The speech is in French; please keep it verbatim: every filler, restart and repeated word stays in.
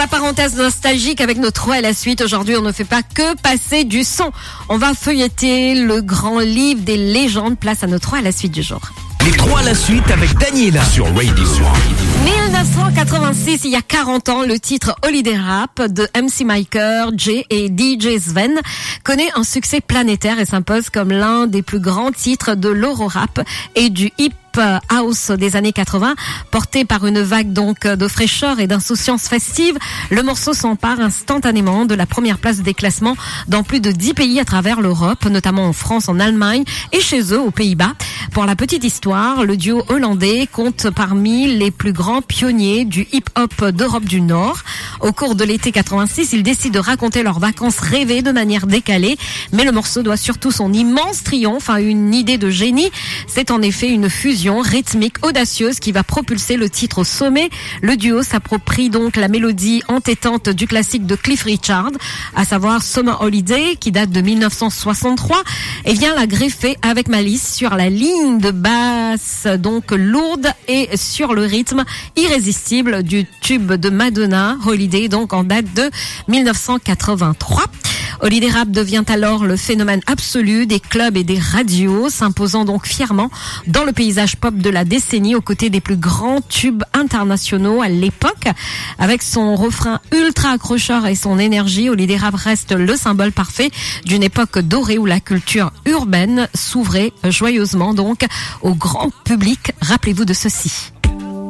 La parenthèse nostalgique avec notre roi à la suite. Aujourd'hui, on ne fait pas que passer du son. On va feuilleter le grand livre des légendes. Place à notre roi à la suite du jour. Les trois à la suite avec Daniela sur Radio. dix-neuf cent quatre-vingt-six, il y a quarante ans, le titre Holiday Rap de M C Maker, Jay et D J Sven connaît un succès planétaire et s'impose comme l'un des plus grands titres de l'euro-rap et du hip house des années quatre-vingts, porté par une vague donc de fraîcheur et d'insouciance festive. Le morceau s'empare instantanément de la première place des classements dans plus de dix pays à travers l'Europe, notamment en France, en Allemagne et chez eux aux Pays-Bas. Pour la petite histoire, le duo hollandais compte parmi les plus grands pionniers du hip-hop d'Europe du Nord. Au cours de l'été quatre-vingt-six, ils décident de raconter leurs vacances rêvées de manière décalée, mais le morceau doit surtout son immense triomphe à une idée de génie. C'est en effet une fusion rythmique audacieuse qui va propulser le titre au sommet. Le duo s'approprie donc la mélodie entêtante du classique de Cliff Richard, à savoir Summer Holiday, qui date de dix-neuf cent soixante-trois, et vient la greffer avec malice sur la ligne de basse, donc lourde, et sur le rythme irrésistible du tube de Madonna, Holiday, donc en date de dix-neuf cent quatre-vingt-trois. Holiday Rap devient alors le phénomène absolu des clubs et des radios, s'imposant donc fièrement dans le paysage pop de la décennie aux côtés des plus grands tubes internationaux à l'époque. Avec son refrain ultra accrocheur et son énergie, Holiday Rap reste le symbole parfait d'une époque dorée où la culture urbaine s'ouvrait joyeusement donc au grand public. Rappelez-vous de ceci.